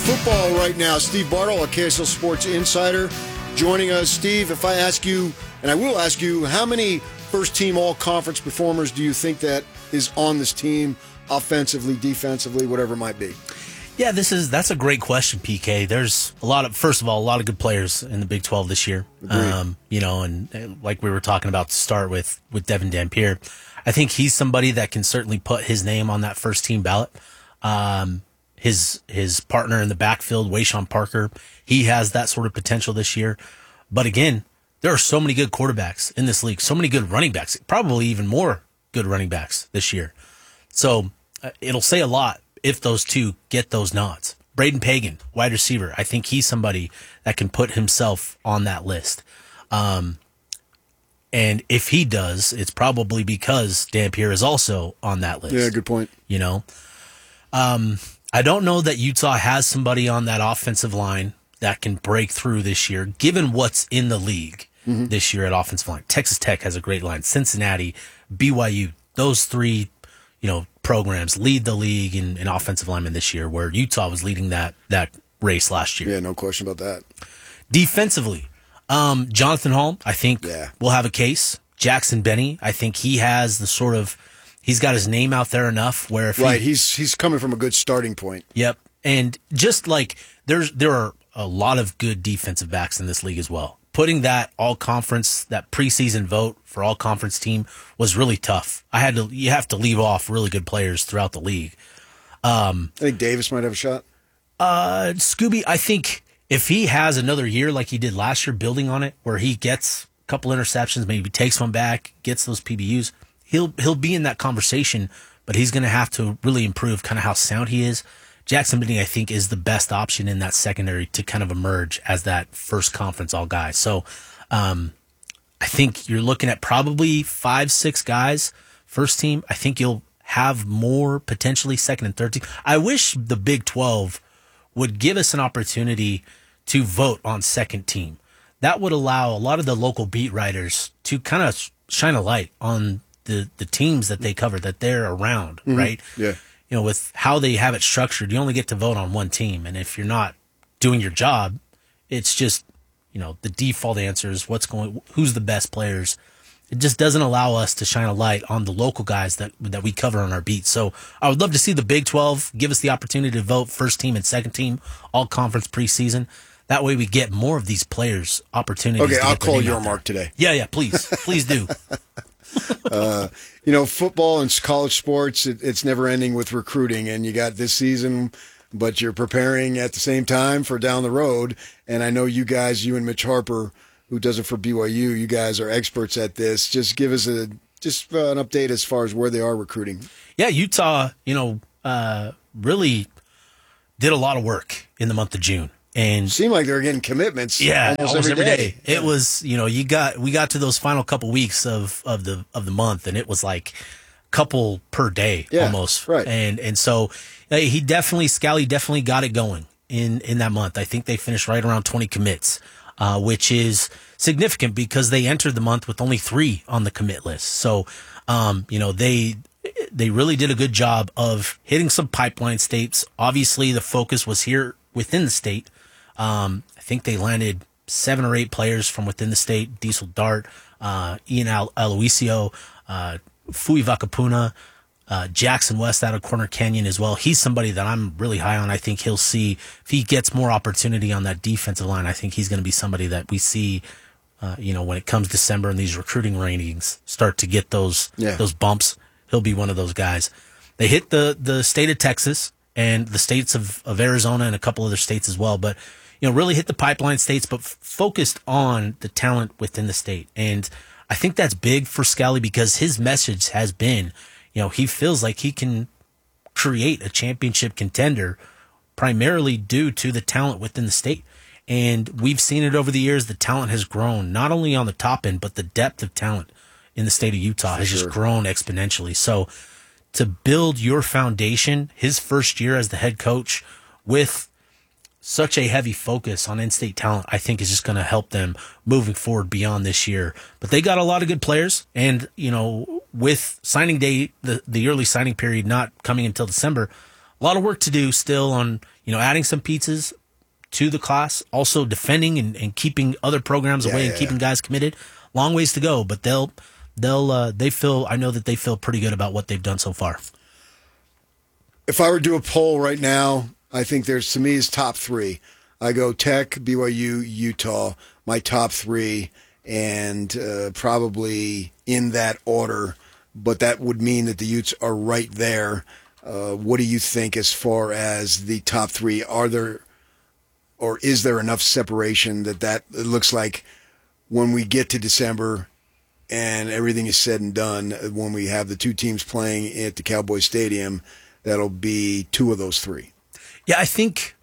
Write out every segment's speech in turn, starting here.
football right now. Steve Bartle, a KSL Sports Insider, joining us. Steve, if I ask you, and I will ask you, how many first-team all-conference performers do you think that is on this team, offensively, defensively, whatever it might be? Yeah, that's a great question, PK. There's first of all, a lot of good players in the Big 12 this year. And like we were talking about to start with Devin Dampier, I think he's somebody that can certainly put his name on that first team ballot. His partner in the backfield, Wayshawn Parker, he has that sort of potential this year. But again, there are so many good quarterbacks in this league, so many good running backs, probably even more good running backs this year. So it'll say a lot if those two get those nods. Braden Pagan, wide receiver, I think he's somebody that can put himself on that list. And if he does, it's probably because Dampier is also on that list. Yeah, good point. I don't know that Utah has somebody on that offensive line that can break through this year, given what's in the league this year at offensive line. Texas Tech has a great line. Cincinnati, BYU, those three, programs lead the league in offensive linemen this year, where Utah was leading that race last year. Yeah, no question about that. Defensively, Jonathan Hall, I think, will have a case. Jackson Benny, I think he has he's got his name out there enough where if he's coming from a good starting point. Yep. And just like there are a lot of good defensive backs in this league as well. Putting that all-conference, that preseason vote for all-conference team was really tough. You have to leave off really good players throughout the league. I think Davis might have a shot. Scooby, I think if he has another year like he did last year, building on it, where he gets a couple interceptions, maybe takes one back, gets those PBUs, he'll be in that conversation, but he's going to have to really improve kind of how sound he is. Jackson Benny, I think, is the best option in that secondary to kind of emerge as that first conference all guy. So I think you're looking at probably 5-6 guys first team. I think you'll have more potentially second and third team. I wish the Big 12 would give us an opportunity to vote on second team. That would allow a lot of the local beat writers to kind of shine a light on the teams that they cover, that they're around, right? Yeah. With how they have it structured, you only get to vote on one team. And if you're not doing your job, it's just, the default answer is who's the best players. It just doesn't allow us to shine a light on the local guys that we cover on our beat. So I would love to see the Big 12 give us the opportunity to vote first team and second team, all conference preseason. That way we get more of these players opportunities. Okay, I'll call your mark today. Yeah, please. Please do. Football and college sports, it's never ending with recruiting, and you got this season, but you're preparing at the same time for down the road. And I know you guys, you and Mitch Harper, who does it for BYU, you guys are experts at this. Just give us an update as far as where they are recruiting. Yeah, Utah, really did a lot of work in the month of June. And seemed like they were getting commitments. Yeah, almost every day. It was, we got to those final couple weeks of the month, and it was like a couple per day almost. Right. And so Scally definitely got it going in that month. I think they finished right around 20 commits, which is significant because they entered the month with only 3 on the commit list. So, they really did a good job of hitting some pipeline states. Obviously, the focus was here within the state. I think they landed 7 or 8 players from within the state. Diesel Dart, Ian Aloisio, Fui Vakapuna, Jackson West out of Corner Canyon as well. He's somebody that I'm really high on. I think he'll see, if he gets more opportunity on that defensive line, I think he's going to be somebody that we see, when it comes December and these recruiting ratings start to get those bumps. He'll be one of those guys. They hit the state of Texas and the states of Arizona and a couple other states as well. But, really hit the pipeline states, but focused on the talent within the state. And I think that's big for Scally because his message has been, he feels like he can create a championship contender primarily due to the talent within the state. And we've seen it over the years. The talent has grown, not only on the top end, but the depth of talent in the state of Utah has just grown exponentially. So to build your foundation, his first year as the head coach with such a heavy focus on in-state talent, I think is just going to help them moving forward beyond this year. But they got a lot of good players. And, with signing day, the early signing period not coming until December, a a lot of work to do still on, adding some pieces to the class, also defending and keeping other programs away and keeping guys committed. Long ways to go, but I know that they feel pretty good about what they've done so far. If I were to do a poll right now, I think to me, is top three. I go Tech, BYU, Utah, my top three, and probably in that order. But that would mean that the Utes are right there. What do you think as far as the top three? Are there, or is there enough separation that it looks like when we get to December and everything is said and done, when we have the two teams playing at the Cowboy Stadium, that'll be two of those three? Yeah, I think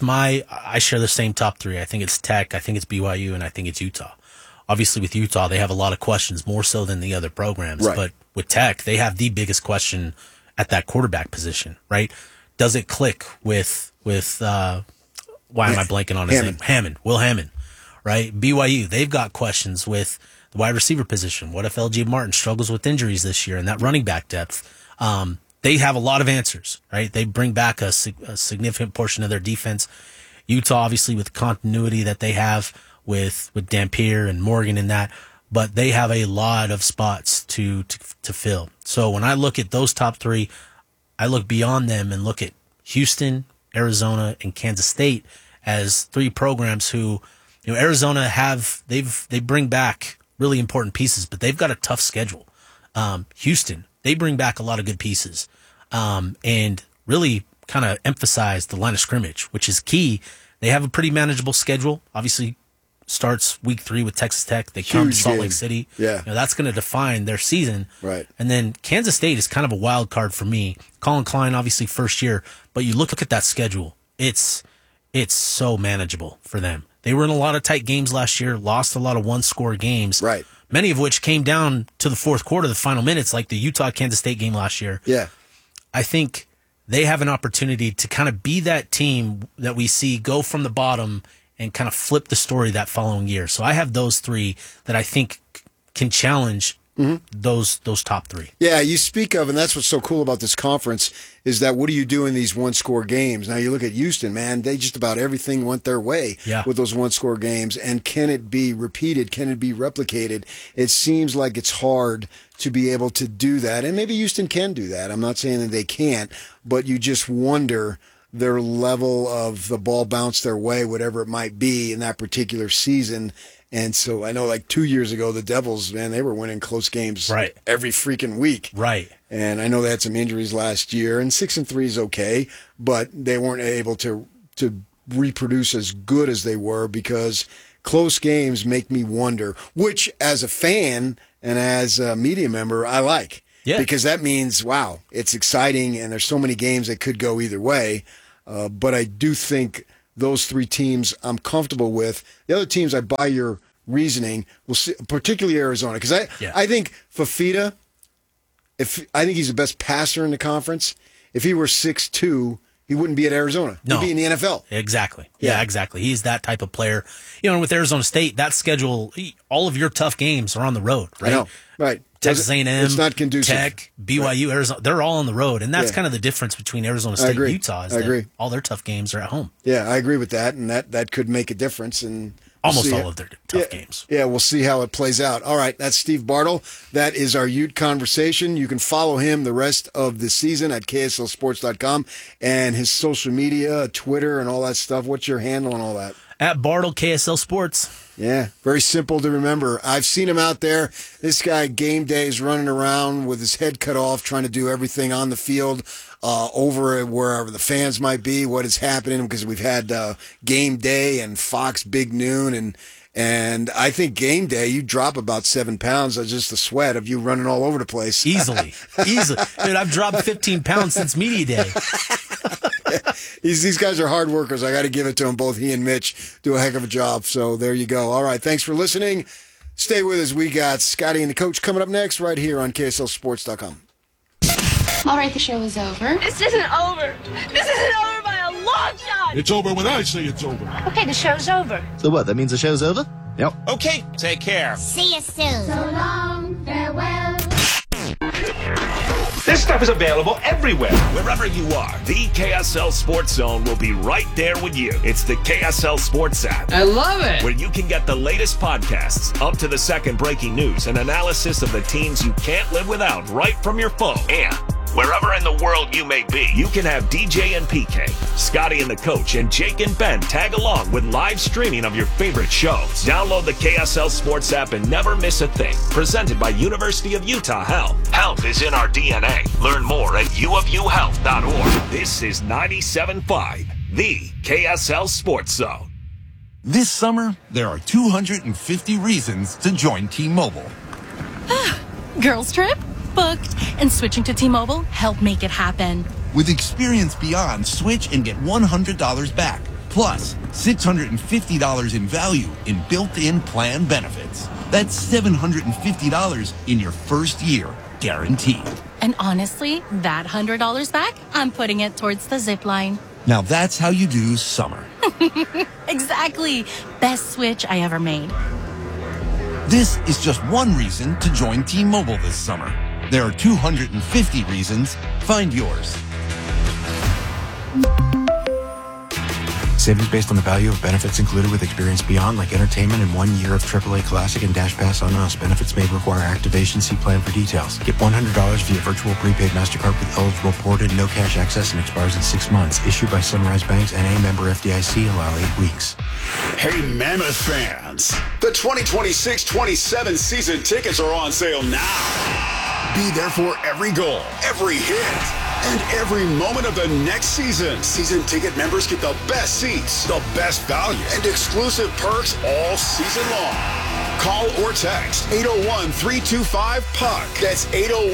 I share the same top three. I think it's Tech, I think it's BYU, and I think it's Utah. Obviously, with Utah, they have a lot of questions, more so than the other programs. Right. But with Tech, they have the biggest question at that quarterback position, right? Does it click with why am I blanking on his name? Will Hammond, right? BYU, they've got questions with the wide receiver position. What if LJ Martin struggles with injuries this year and that running back depth? They have a lot of answers, right? They bring back a significant portion of their defense. Utah, obviously, with continuity that they have with Dampier and Morgan in that, but they have a lot of spots to fill. So when I look at those top three, I look beyond them and look at Houston, Arizona, and Kansas State as three programs who, Arizona they bring back really important pieces, but they've got a tough schedule. Houston, they bring back a lot of good pieces, and really kind of emphasize the line of scrimmage, which is key. They have a pretty manageable schedule. Obviously, starts week 3 with Texas Tech. They come to Salt Lake City. Yeah. That's going to define their season. Right. And then Kansas State is kind of a wild card for me. Colin Klein, obviously first year, but you look at that schedule. It's so manageable for them. They were in a lot of tight games last year, lost a lot of one-score games. Right. Many of which came down to the fourth quarter, the final minutes, like the Utah-Kansas State game last year. Yeah. I think they have an opportunity to kind of be that team that we see go from the bottom and kind of flip the story that following year. So I have those three that I think can challenge those top three. Yeah, you speak of, and that's what's so cool about this conference, is that what do you do in these one-score games? Now you look at Houston, man, they just about everything went their way with those one-score games. And can it be repeated? Can it be replicated? It seems like it's hard to be able to do that. And maybe Houston can do that. I'm not saying that they can't, but you just wonder their level of the ball bounce their way, whatever it might be in that particular season. And so I know like 2 years ago, the Devils, man, they were winning close games every freaking week. Right. And I know they had some injuries last year, and 6-3 is okay, but they weren't able to reproduce as good as they were because close games make me wonder, which as a fan and as a media member, I like. Yeah. Because that means, wow, it's exciting, and there's so many games that could go either way. But I do think those three teams I'm comfortable with. The other teams, I buy your reasoning. We'll see, particularly Arizona, because I think Fafita, I think he's the best passer in the conference. If he were 6'2", he wouldn't be at Arizona. No. He'd be in the NFL. Exactly. Yeah, exactly. He's that type of player. And with Arizona State, that schedule, all of your tough games are on the road, right? I know. Right. Texas A&M, it's not conducive. Tech, BYU, Arizona, they're all on the road. And that's kind of the difference between Arizona State and Utah is that all their tough games are at home. Yeah, I agree with that. And that could make a difference. And almost all of their tough games. Yeah, we'll see how it plays out. All right, that's Steve Bartle. That is our Ute Conversation. You can follow him the rest of the season at KSLSports.com and his social media, Twitter, and all that stuff. What's your handle and all that? At Bartle, KSL Sports. Yeah, very simple to remember. I've seen him out there. This guy, game day, is running around with his head cut off, trying to do everything on the field, over wherever the fans might be, what is happening, because we've had game day and Fox Big Noon, and I think game day, you drop about 7 pounds of just the sweat of you running all over the place. Easily. Dude, I've dropped 15 pounds since media day. These guys are hard workers. I got to give it to them. Both he and Mitch do a heck of a job. So there you go. All right. Thanks for listening. Stay with us. We got Scotty and the Coach coming up next right here on KSLSports.com. All right, the show is over. This isn't over. This isn't over by a long shot. It's over when I say it's over. Okay, the show's over. So what, that means the show's over? Yep. Okay, take care. See you soon. So long, farewell. This stuff is available everywhere. Wherever you are, the KSL Sports Zone will be right there with you. It's the KSL Sports app. I love it. Where you can get the latest podcasts, up to the second breaking news, and analysis of the teams you can't live without right from your phone. And wherever in the world you may be, you can have DJ and PK, Scotty and the Coach, and Jake and Ben tag along with live streaming of your favorite shows. Download the KSL Sports app and never miss a thing. Presented by University of Utah Health. Health is in our DNA. Learn more at uofuhealth.org. This is 97.5, the KSL Sports Zone. This summer, there are 250 reasons to join T-Mobile. Girls trip? Booked. And switching to T-Mobile helped make it happen. With Experience Beyond, switch and get $100 back. Plus, $650 in value in built-in plan benefits. That's $750 in your first year, guaranteed. And honestly, that $100 back, I'm putting it towards the zip line. Now that's how you do summer. Exactly. Best switch I ever made. This is just one reason to join T-Mobile this summer. There are 250 reasons. Find yours. Savings based on the value of benefits included with Experience Beyond, like entertainment and 1 year of AAA Classic and Dash Pass on us. Benefits may require activation. See plan for details. Get $100 via virtual prepaid MasterCard with eligible port and no cash access and expires in 6 months. Issued by Sunrise Banks and a member FDIC. Allow 8 weeks. Hey, Mammoth fans. The 2026-27 season tickets are on sale now. Be there for every goal, every hit, and every moment of the next season. Season ticket members get the best seats, the best value, and exclusive perks all season long. Call or text 801-325-PUCK. That's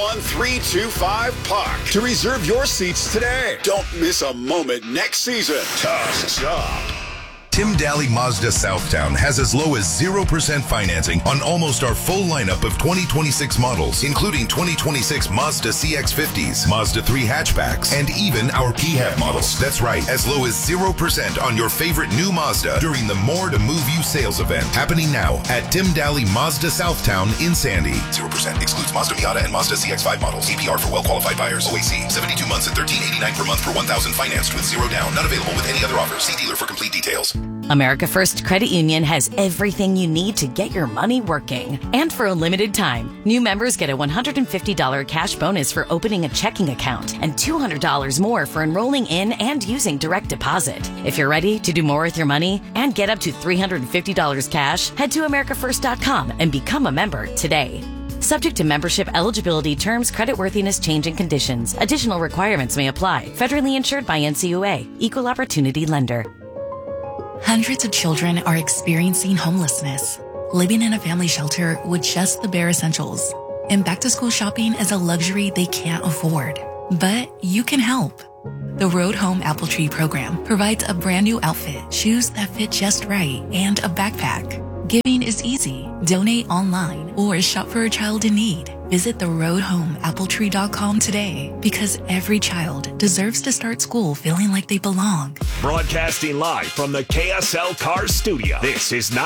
801-325-PUCK to reserve your seats today. Don't miss a moment next season. Tusk up. Tim Daly Mazda Southtown has as low as 0% financing on almost our full lineup of 2026 models, including 2026 Mazda CX-50s, Mazda 3 hatchbacks, and even our PHEV models. That's right, as low as 0% on your favorite new Mazda during the More to Move You sales event, happening now at Tim Daly Mazda Southtown in Sandy. 0% excludes Mazda Miata and Mazda CX-5 models. APR for well-qualified buyers. OAC, 72 months at $13.89 per month per 1,000 financed with 0 down. Not available with any other offer. See dealer for complete details. America First Credit Union has everything you need to get your money working. And for a limited time, new members get a $150 cash bonus for opening a checking account and $200 more for enrolling in and using direct deposit. If you're ready to do more with your money and get up to $350 cash, head to americafirst.com and become a member today. Subject to membership eligibility, terms, creditworthiness, change, and conditions. Additional requirements may apply. Federally insured by NCUA. Equal Opportunity Lender. Hundreds of children are experiencing homelessness, living in a family shelter with just the bare essentials. And back-to-school shopping is a luxury they can't afford. But you can help. The Road Home Apple Tree program provides a brand new outfit, shoes that fit just right, and a backpack. Giving is easy. Donate online or shop for a child in need. Visit theroadhomeappletree.com today, because every child deserves to start school feeling like they belong. Broadcasting live from the KSL Cars Studio. This is